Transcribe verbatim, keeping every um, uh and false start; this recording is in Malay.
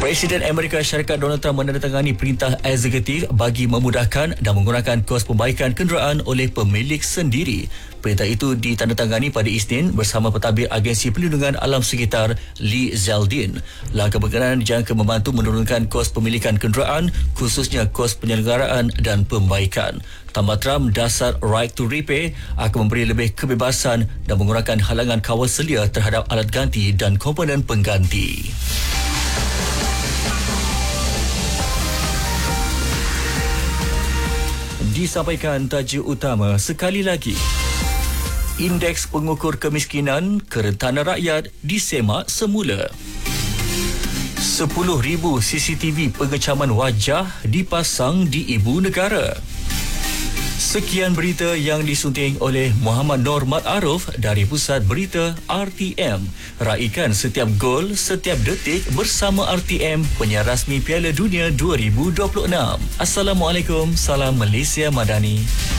Presiden Amerika Syarikat Donald Trump menandatangani perintah eksekutif bagi memudahkan dan mengurangkan kos pembaikan kenderaan oleh pemilik sendiri. Perintah itu ditandatangani pada Isnin bersama pentadbir Agensi Perlindungan Alam Sekitar Lee Zeldin. Langkah berkenaan dijangka membantu menurunkan kos pemilikan kenderaan, khususnya kos penyelenggaraan dan pembaikan. Tambah Trump, dasar right to repair akan memberi lebih kebebasan dan mengurangkan halangan kawal selia terhadap alat ganti dan komponen pengganti. Disampaikan tajuk utama sekali lagi. Indeks pengukur kemiskinan kerentanan rakyat disemak semula. sepuluh ribu C C T V pengecaman wajah dipasang di ibu negara. Sekian berita yang disunting oleh Muhammad Nor Mat Aruf dari Pusat Berita R T M. Raikan setiap gol, setiap detik bersama R T M, penyiar rasmi Piala Dunia dua ribu dua puluh enam. Assalamualaikum, salam Malaysia Madani.